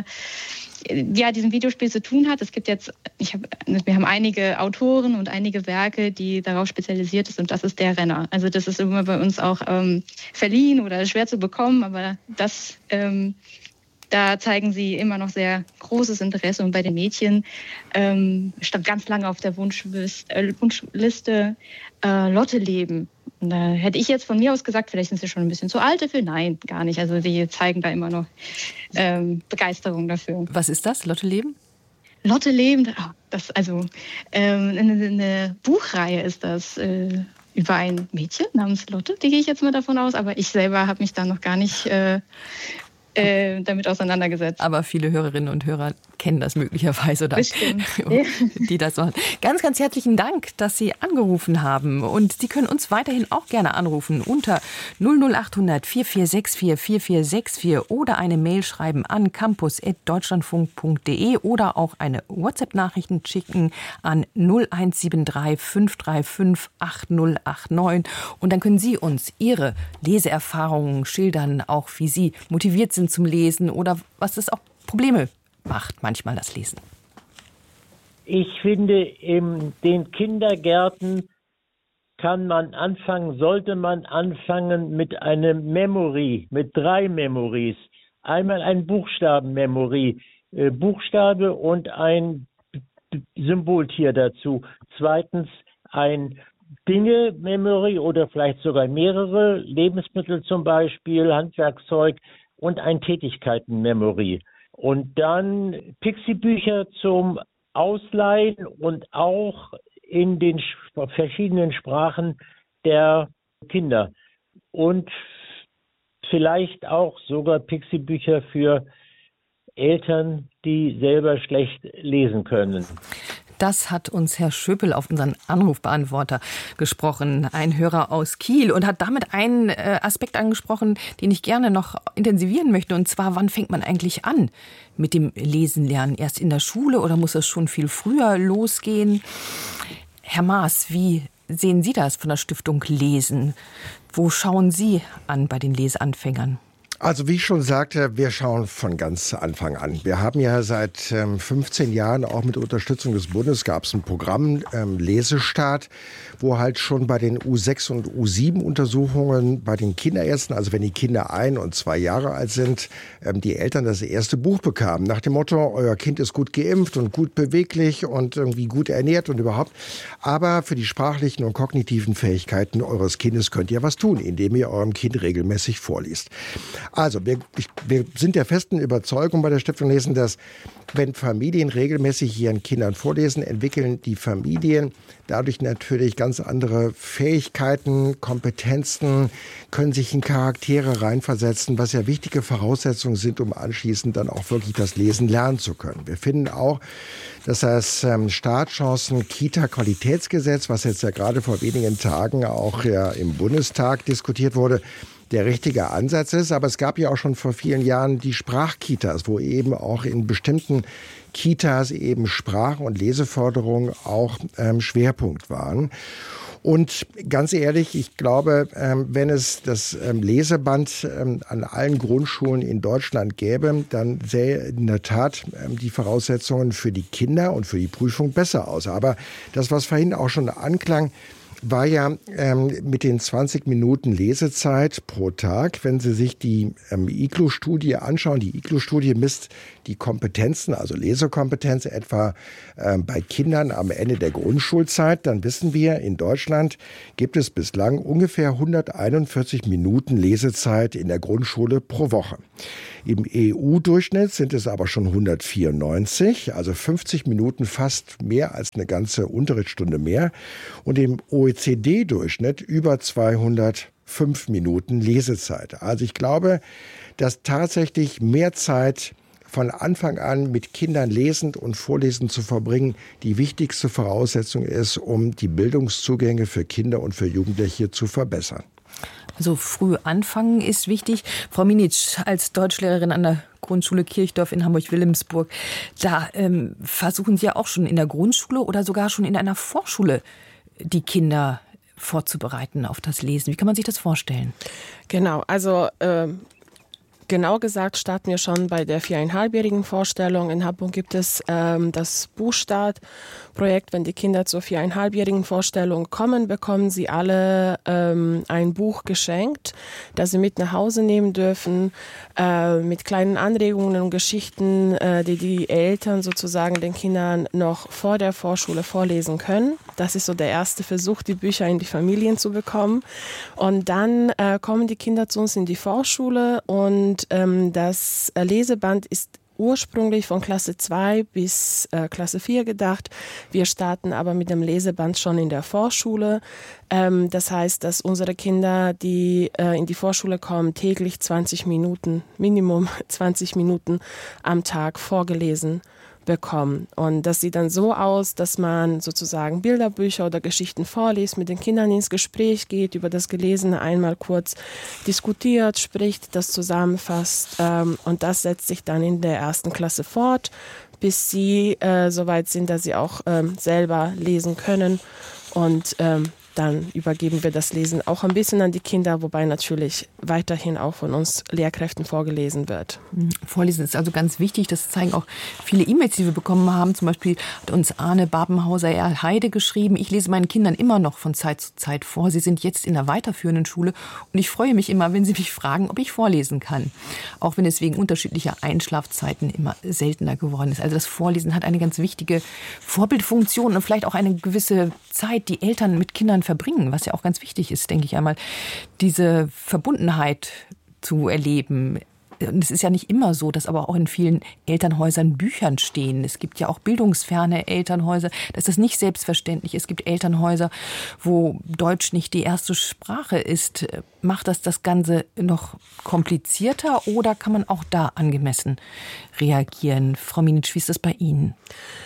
ja, diesem Videospiel zu tun hat. Es gibt jetzt, ich hab, wir haben einige Autoren und einige Werke, die darauf spezialisiert sind und das ist der Renner. Also das ist immer bei uns auch ähm, verliehen oder schwer zu bekommen, aber das ähm, da zeigen sie immer noch sehr großes Interesse. Und bei den Mädchen ähm, stand ganz lange auf der Wunschliste, äh, Wunschliste äh, Lotte leben. Und da hätte ich jetzt von mir aus gesagt, vielleicht sind sie schon ein bisschen zu alt dafür. Nein, gar nicht. Also sie zeigen da immer noch ähm, Begeisterung dafür. Was ist das, Lotte leben? Lotte Leben, oh, das also ähm, eine, eine Buchreihe ist das äh, über ein Mädchen namens Lotte, die gehe ich jetzt mal davon aus, aber ich selber habe mich da noch gar nicht äh, äh, damit auseinandergesetzt. Aber viele Hörerinnen und Hörer kennen das möglicherweise oder die das machen. Ganz, ganz herzlichen Dank, dass Sie angerufen haben. Und Sie können uns weiterhin auch gerne anrufen unter null null acht hundert vier vier sechs vier vier vier sechs vier oder eine Mail schreiben an campus at deutschlandfunk punkt de oder auch eine WhatsApp-Nachrichten schicken an null eins sieben drei fünf drei fünf acht null acht neun. Und dann können Sie uns Ihre Leseerfahrungen schildern, auch wie Sie motiviert sind zum Lesen oder was es auch Probleme macht manchmal das Lesen. Ich finde, in den Kindergärten kann man anfangen, sollte man anfangen mit einem Memory, mit drei Memories. Einmal ein Buchstaben-Memory, äh, Buchstabe und ein Symboltier dazu. Zweitens ein Dinge-Memory oder vielleicht sogar mehrere, Lebensmittel zum Beispiel, Handwerkszeug und ein Tätigkeiten-Memory. Und dann Pixie-Bücher zum Ausleihen und auch in den verschiedenen Sprachen der Kinder. Und vielleicht auch sogar Pixie-Bücher für Eltern, die selber schlecht lesen können. Das hat uns Herr Schöppel auf unseren Anrufbeantworter gesprochen, ein Hörer aus Kiel, und hat damit einen Aspekt angesprochen, den ich gerne noch intensivieren möchte. Und zwar, wann fängt man eigentlich an mit dem Lesen lernen? Erst in der Schule oder muss es schon viel früher losgehen? Herr Maas, wie sehen Sie das von der Stiftung Lesen? Wo schauen Sie an bei den Leseanfängern? Also wie ich schon sagte, wir schauen von ganz Anfang an. Wir haben ja seit ähm, fünfzehn Jahren auch mit Unterstützung des Bundes gab es ein Programm ähm, Lesestart, wo halt schon bei den U sechs und U sieben Untersuchungen bei den Kinderärzten, also wenn die Kinder ein und zwei Jahre alt sind, ähm, die Eltern das erste Buch bekamen. Nach dem Motto, euer Kind ist gut geimpft und gut beweglich und irgendwie gut ernährt und überhaupt. Aber für die sprachlichen und kognitiven Fähigkeiten eures Kindes könnt ihr was tun, indem ihr eurem Kind regelmäßig vorliest. Also, wir, ich, wir sind der festen Überzeugung bei der Stiftung Lesen, dass wenn Familien regelmäßig ihren Kindern vorlesen, entwickeln die Familien dadurch natürlich ganz andere Fähigkeiten, Kompetenzen, können sich in Charaktere reinversetzen, was ja wichtige Voraussetzungen sind, um anschließend dann auch wirklich das Lesen lernen zu können. Wir finden auch, dass das ähm, Startchancen-Kita-Qualitätsgesetz, was jetzt ja gerade vor wenigen Tagen auch ja im Bundestag diskutiert wurde, der richtige Ansatz ist. Aber es gab ja auch schon vor vielen Jahren die Sprachkitas, wo eben auch in bestimmten Kitas eben Sprach- und Leseförderung auch ähm, Schwerpunkt waren. Und ganz ehrlich, ich glaube, ähm, wenn es das ähm, Leseband ähm, an allen Grundschulen in Deutschland gäbe, dann sähe in der Tat ähm, die Voraussetzungen für die Kinder und für die Prüfung besser aus. Aber das, was vorhin auch schon anklang, war ja ähm, mit den zwanzig Minuten Lesezeit pro Tag, wenn Sie sich die ähm, I G L U-Studie anschauen. Die I G L U-Studie misst die Kompetenzen, also Lesekompetenz etwa ähm, bei Kindern am Ende der Grundschulzeit. Dann wissen wir, in Deutschland gibt es bislang ungefähr hunderteinundvierzig Minuten Lesezeit in der Grundschule pro Woche. Im E U-Durchschnitt sind es aber schon hundertvierundneunzig, also fünfzig Minuten, fast mehr als eine ganze Unterrichtsstunde mehr. Und im O E C D-Durchschnitt über zweihundertfünf Minuten Lesezeit. Also ich glaube, dass tatsächlich mehr Zeit von Anfang an mit Kindern lesend und vorlesend zu verbringen die wichtigste Voraussetzung ist, um die Bildungszugänge für Kinder und für Jugendliche zu verbessern. Also früh anfangen ist wichtig. Frau Minitsch, als Deutschlehrerin an der Grundschule Kirchdorf in Hamburg-Wilhelmsburg, da ähm, versuchen Sie ja auch schon in der Grundschule oder sogar schon in einer Vorschule die Kinder vorzubereiten auf das Lesen. Wie kann man sich das vorstellen? Genau, also äh, genau gesagt starten wir schon bei der viereinhalbjährigen Vorstellung. In Hamburg gibt es ähm, das Buchstart-Projekt. Wenn die Kinder zur viereinhalbjährigen Vorstellung kommen, bekommen sie alle ähm, ein Buch geschenkt, das sie mit nach Hause nehmen dürfen, äh, mit kleinen Anregungen und Geschichten, äh, die die Eltern sozusagen den Kindern noch vor der Vorschule vorlesen können. Das ist so der erste Versuch, die Bücher in die Familien zu bekommen. Und dann äh, kommen die Kinder zu uns in die Vorschule und ähm, das Leseband ist ursprünglich von Klasse zwei bis äh, Klasse vier gedacht. Wir starten aber mit dem Leseband schon in der Vorschule. Ähm, das heißt, dass unsere Kinder, die äh, in die Vorschule kommen, täglich zwanzig Minuten, Minimum zwanzig Minuten am Tag vorgelesen bekommen. Und das sieht dann so aus, dass man sozusagen Bilderbücher oder Geschichten vorliest, mit den Kindern ins Gespräch geht, über das Gelesene einmal kurz diskutiert, spricht, das zusammenfasst. Ähm, und das setzt sich dann in der ersten Klasse fort, bis sie äh, so weit sind, dass sie auch ähm, selber lesen können. Und ähm, dann übergeben wir das Lesen auch ein bisschen an die Kinder, wobei natürlich weiterhin auch von uns Lehrkräften vorgelesen wird. Vorlesen ist also ganz wichtig. Das zeigen auch viele E-Mails, die wir bekommen haben. Zum Beispiel hat uns Arne Babenhauser-Heide geschrieben: Ich lese meinen Kindern immer noch von Zeit zu Zeit vor. Sie sind jetzt in der weiterführenden Schule und ich freue mich immer, wenn sie mich fragen, ob ich vorlesen kann. Auch wenn es wegen unterschiedlicher Einschlafzeiten immer seltener geworden ist. Also das Vorlesen hat eine ganz wichtige Vorbildfunktion und vielleicht auch eine gewisse Zeit, die Eltern mit Kindern verbringen, was ja auch ganz wichtig ist, denke ich einmal, diese Verbundenheit zu erleben. Und es ist ja nicht immer so, dass aber auch in vielen Elternhäusern Büchern stehen. Es gibt ja auch bildungsferne Elternhäuser. Das ist nicht selbstverständlich. Es gibt Elternhäuser, wo Deutsch nicht die erste Sprache ist. Macht das das Ganze noch komplizierter oder kann man auch da angemessen reagieren? Frau Minitsch, wie ist das bei Ihnen?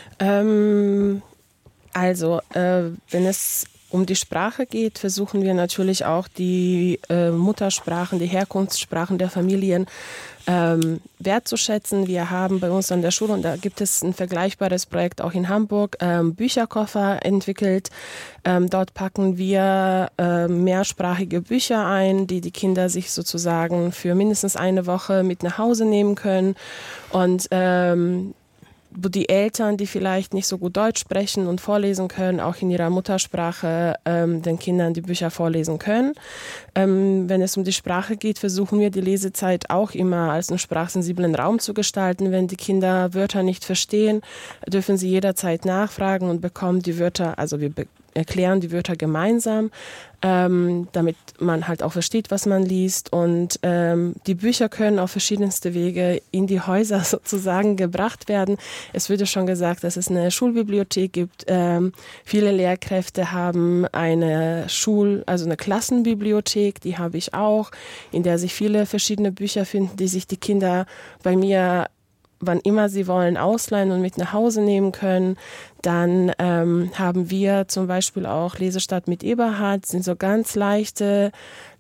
Ähm, also, äh, wenn es um die Sprache geht, versuchen wir natürlich auch die äh, Muttersprachen, die Herkunftssprachen der Familien ähm, wertzuschätzen. Wir haben bei uns an der Schule, und da gibt es ein vergleichbares Projekt auch in Hamburg, ähm, Bücherkoffer entwickelt. Ähm, dort packen wir äh, mehrsprachige Bücher ein, die die Kinder sich sozusagen für mindestens eine Woche mit nach Hause nehmen können. Und ähm, wo die Eltern, die vielleicht nicht so gut Deutsch sprechen und vorlesen können, auch in ihrer Muttersprache ähm, den Kindern die Bücher vorlesen können. Ähm, wenn es um die Sprache geht, versuchen wir die Lesezeit auch immer als einen sprachsensiblen Raum zu gestalten. Wenn die Kinder Wörter nicht verstehen, dürfen sie jederzeit nachfragen und bekommen die Wörter, also wir be- erklären die Wörter gemeinsam, ähm, damit man halt auch versteht, was man liest. Und ähm, die Bücher können auf verschiedenste Wege in die Häuser sozusagen gebracht werden. Es wurde schon gesagt, dass es eine Schulbibliothek gibt. Ähm, viele Lehrkräfte haben eine Schul-, also eine Klassenbibliothek, die habe ich auch, in der sich viele verschiedene Bücher finden, die sich die Kinder bei mir, wann immer sie wollen, ausleihen und mit nach Hause nehmen können. Dann ähm, haben wir zum Beispiel auch Lesestart mit Eberhard, sind so ganz leichte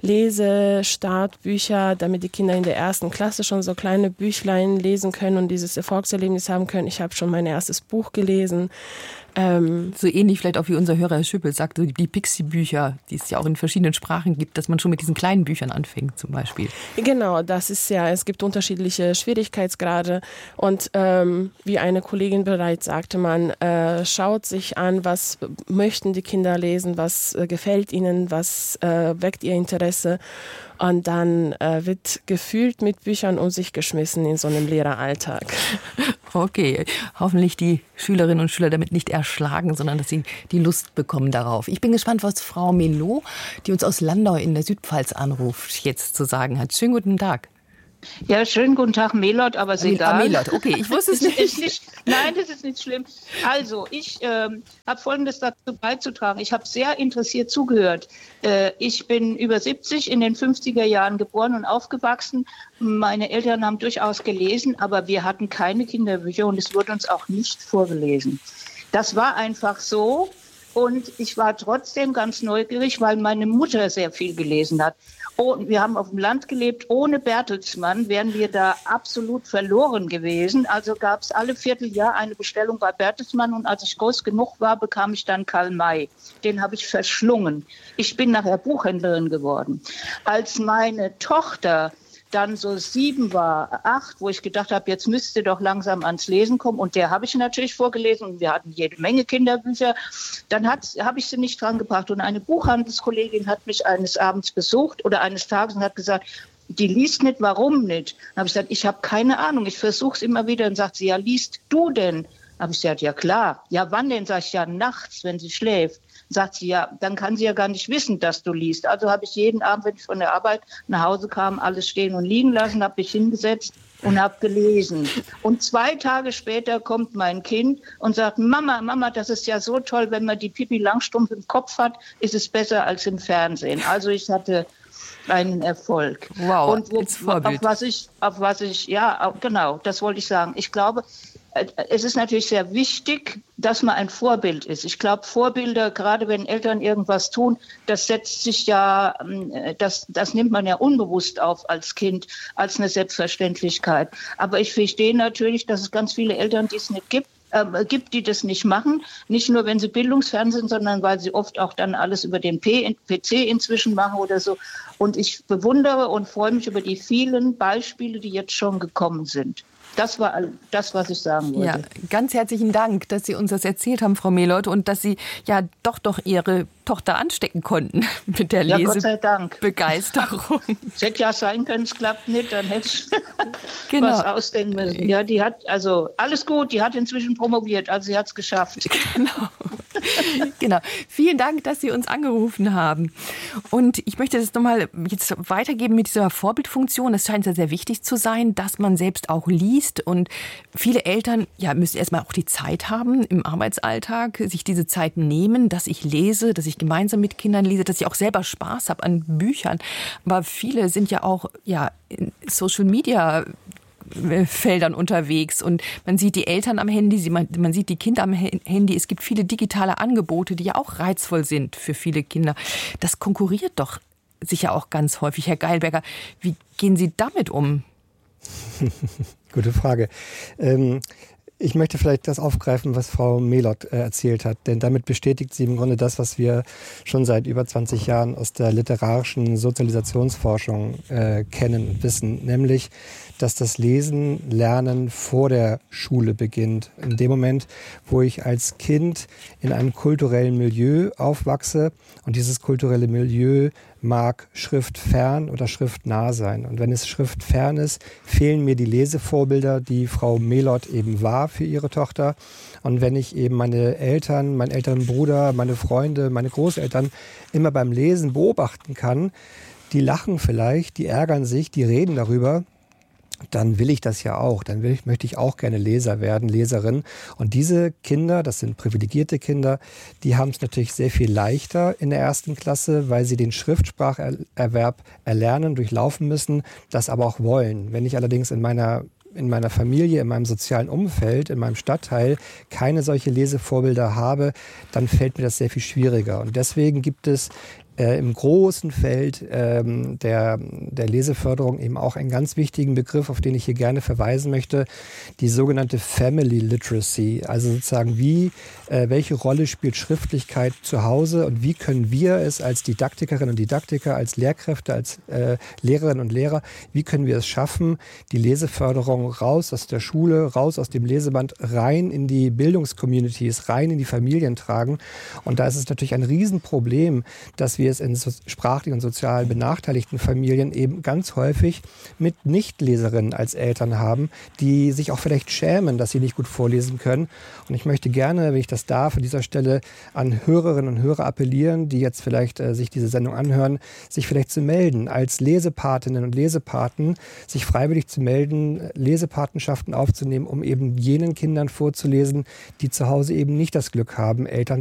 Lesestartbücher, damit die Kinder in der ersten Klasse schon so kleine Büchlein lesen können und dieses Erfolgserlebnis haben können. Ich habe schon mein erstes Buch gelesen. Ähm, so ähnlich vielleicht auch wie unser Hörer Herr Schüppel sagte, die Pixie-Bücher, die es ja auch in verschiedenen Sprachen gibt, dass man schon mit diesen kleinen Büchern anfängt zum Beispiel. Genau, das ist ja, es gibt unterschiedliche Schwierigkeitsgrade und ähm, wie eine Kollegin bereits sagte, man äh, schaut sich an, was möchten die Kinder lesen, was äh, gefällt ihnen, was äh, weckt ihr Interesse. Und dann äh, wird gefühlt mit Büchern um sich geschmissen in so einem Lehreralltag. Okay, hoffentlich die Schülerinnen und Schüler damit nicht erschlagen, sondern dass sie die Lust bekommen darauf. Ich bin gespannt, was Frau Melot, die uns aus Landau in der Südpfalz anruft, jetzt zu sagen hat. Schönen guten Tag. Ja, schönen guten Tag, Melot, aber ist egal. Ah, Melot, okay, ich wusste es nicht. ist nicht. Nein, das ist nicht schlimm. Also, ich ähm, habe Folgendes dazu beizutragen. Ich habe sehr interessiert zugehört. Äh, ich bin über siebzig, in den fünfziger Jahren geboren und aufgewachsen. Meine Eltern haben durchaus gelesen, aber wir hatten keine Kinderbücher und es wurde uns auch nicht vorgelesen. Das war einfach so und ich war trotzdem ganz neugierig, weil meine Mutter sehr viel gelesen hat. Oh, wir haben auf dem Land gelebt. Ohne Bertelsmann wären wir da absolut verloren gewesen. Also gab es alle Vierteljahr eine Bestellung bei Bertelsmann. Und als ich groß genug war, bekam ich dann Karl May. Den habe ich verschlungen. Ich bin nachher Buchhändlerin geworden. Als meine Tochter dann so sieben war, acht, wo ich gedacht habe, jetzt müsste doch langsam ans Lesen kommen. Und der habe ich natürlich vorgelesen und wir hatten jede Menge Kinderbücher. Dann habe ich sie nicht dran gebracht. Und eine Buchhandelskollegin hat mich eines Abends besucht oder eines Tages und hat gesagt, die liest nicht, warum nicht? Dann habe ich gesagt, ich habe keine Ahnung, ich versuche es immer wieder. Und sagt sie, ja, liest du denn? Dann habe ich gesagt, ja klar. Ja, wann denn? Sag ich, ja, nachts, wenn sie schläft. Sagt sie, ja, dann kann sie ja gar nicht wissen, dass du liest. Also habe ich jeden Abend, wenn ich von der Arbeit nach Hause kam, alles stehen und liegen lassen, habe mich hingesetzt und habe gelesen. Und zwei Tage später kommt mein Kind und sagt, Mama, Mama, das ist ja so toll, wenn man die Pippi Langstrumpf im Kopf hat, ist es besser als im Fernsehen. Also ich hatte einen Erfolg. Wow, und wo, als Vorbild. Auf was ich, auf was ich, ja, genau, das wollte ich sagen. Ich glaube, es ist natürlich sehr wichtig, dass man ein Vorbild ist. Ich glaube, Vorbilder, gerade wenn Eltern irgendwas tun, das setzt sich ja, das, das nimmt man ja unbewusst auf als Kind, als eine Selbstverständlichkeit. Aber ich verstehe natürlich, dass es ganz viele Eltern, die es nicht gibt, äh, gibt, die das nicht machen. Nicht nur, wenn sie bildungsfern sind, sondern weil sie oft auch dann alles über den P C inzwischen machen oder so. Und ich bewundere und freue mich über die vielen Beispiele, die jetzt schon gekommen sind. Das war das, was ich sagen wollte. Ja, ganz herzlichen Dank, dass Sie uns das erzählt haben, Frau Mehlert, und dass Sie ja doch doch Ihre Tochter anstecken konnten mit der ja, Gott sei Dank. Lesebegeisterung. Es hätte ja sein können, es klappt nicht, dann hätte ich genau. was ausdenken müssen. Ja, die hat, also alles gut, die hat inzwischen promoviert, also sie hat es geschafft. Genau. Genau. Vielen Dank, dass Sie uns angerufen haben. Und ich möchte das nochmal jetzt weitergeben mit dieser Vorbildfunktion. Es scheint ja sehr wichtig zu sein, dass man selbst auch liest. Und viele Eltern ja, müssen erstmal auch die Zeit haben im Arbeitsalltag, sich diese Zeit nehmen, dass ich lese, dass ich gemeinsam mit Kindern lese, dass ich auch selber Spaß habe an Büchern. Aber viele sind ja auch ja, in Social Media Feldern unterwegs und man sieht die Eltern am Handy, man, man sieht die Kinder am Handy. Es gibt viele digitale Angebote, die ja auch reizvoll sind für viele Kinder. Das konkurriert doch sicher auch ganz häufig. Herr Geilberger, wie gehen Sie damit um? Gute Frage. Ähm Ich möchte vielleicht das aufgreifen, was Frau Mehlert äh, erzählt hat, denn damit bestätigt sie im Grunde das, was wir schon seit über zwanzig Jahren aus der literarischen Sozialisationsforschung äh, kennen und wissen, nämlich, dass das Lesen, Lernen vor der Schule beginnt. In dem Moment, wo ich als Kind in einem kulturellen Milieu aufwachse und dieses kulturelle Milieu mag schriftfern oder schriftnah sein. Und wenn es schriftfern ist, fehlen mir die Lesevorbilder, die Frau Mehlert eben war für ihre Tochter. Und wenn ich eben meine Eltern, meinen älteren Bruder, meine Freunde, meine Großeltern immer beim Lesen beobachten kann, die lachen vielleicht, die ärgern sich, die reden darüber, dann will ich das ja auch. Dann will ich, möchte ich auch gerne Leser werden, Leserin. Und diese Kinder, das sind privilegierte Kinder, die haben es natürlich sehr viel leichter in der ersten Klasse, weil sie den Schriftspracherwerb erlernen, durchlaufen müssen, das aber auch wollen. Wenn ich allerdings in meiner in meiner Familie, in meinem sozialen Umfeld, in meinem Stadtteil keine solche Lesevorbilder habe, dann fällt mir das sehr viel schwieriger. Und deswegen gibt es äh, im großen Feld ähm, der, der Leseförderung eben auch einen ganz wichtigen Begriff, auf den ich hier gerne verweisen möchte, die sogenannte Family Literacy. Also sozusagen, wie, äh, welche Rolle spielt Schriftlichkeit zu Hause und wie können wir es als Didaktikerinnen und Didaktiker, als Lehrkräfte, als äh, Lehrerinnen und Lehrer, wie können wir es schaffen, die Leseförderung raus aus der Schule, raus aus dem Leseband, rein in die Bildungscommunities, rein in die Familien tragen. Und da ist es natürlich ein Riesenproblem, dass wir es in so sprachlich und sozial benachteiligten Familien eben ganz häufig mit Nichtleserinnen als Eltern haben, die sich auch vielleicht schämen, dass sie nicht gut vorlesen können. Und ich möchte gerne, wenn ich das darf, an dieser Stelle an Hörerinnen und Hörer appellieren, die jetzt vielleicht äh, sich diese Sendung anhören, sich vielleicht zu melden, als Lesepatinnen und Lesepaten, sich freiwillig zu melden, Lesepatenschaften aufzunehmen, um eben jenen Kindern vorzulesen, die zu Hause eben nicht das Glück haben, Eltern